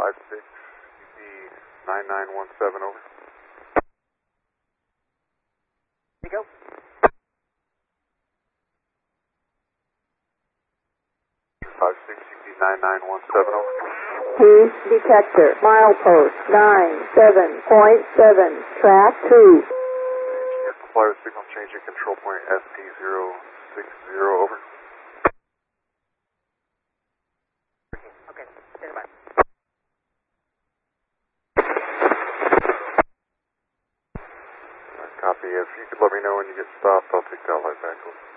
56, UP 9917, over. You go. 56, UP 9917, over. Hughes detector, milepost 97.7, track 2. Yes, comply with signal change at control point SP060, over. Okay, stand by. Copy. If you could let me know when you get stopped, I'll take that light back over.